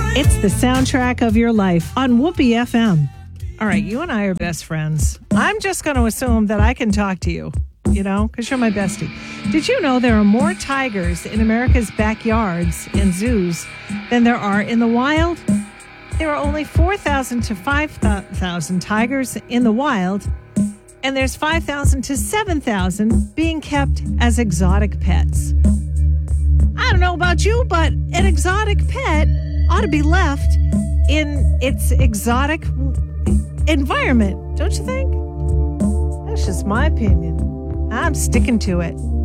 It's the soundtrack of your life on Whoopee FM. All right, you and I are best friends. I'm just going to assume that I can talk to you, because you're my bestie. Did you know there are more tigers in America's backyards and zoos than there are in the wild? There are only 4,000 to 5,000 tigers in the wild, and there's 5,000 to 7,000 being kept as exotic pets. I don't know about you, but an exotic pet ought to be left in its exotic environment, don't you think? That's just my opinion. I'm sticking to it.